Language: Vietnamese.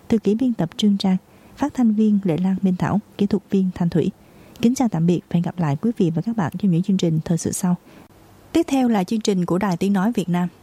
thư ký biên tập Trương Trang, phát thanh viên Lệ Lan Minh Thảo, kỹ thuật viên Thanh Thủy. Kính chào tạm biệt và hẹn gặp lại quý vị và các bạn trong những chương trình thời sự sau. Tiếp theo là chương trình của Đài Tiếng nói Việt Nam.